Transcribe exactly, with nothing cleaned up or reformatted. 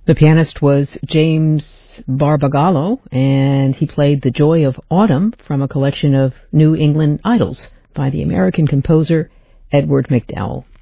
The pianist was James Barbagallo, and he played The Joy of Autumn from a collection of New England Idols by the American composer Edward MacDowell.